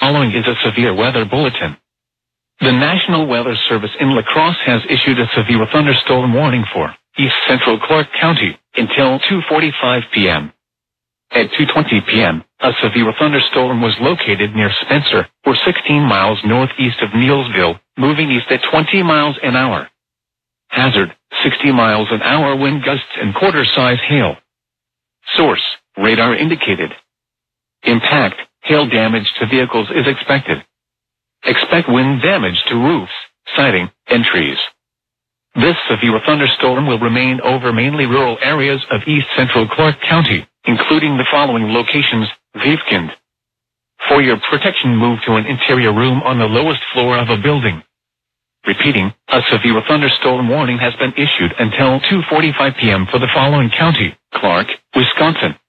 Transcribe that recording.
following is a severe weather bulletin. The National Weather Service in La Crosse has issued a severe thunderstorm warning for East Central Clark County until 2:45 p.m. At 2:20 p.m., a severe thunderstorm was located near Spencer, or 16 miles northeast of Neillsville, moving east at 20 miles an hour. Hazard, 60 miles an hour wind gusts and quarter-size hail. Source, radar indicated. Impact, hail damage to vehicles is expected. Expect wind damage to roofs, siding, and trees. This severe thunderstorm will remain over mainly rural areas of East Central Clark County, including the following locations: Weefkind. For your protection, move to an interior room on the lowest floor of a building. Repeating, a severe thunderstorm warning has been issued until 2:45 p.m. for the following county: Clark, Wisconsin,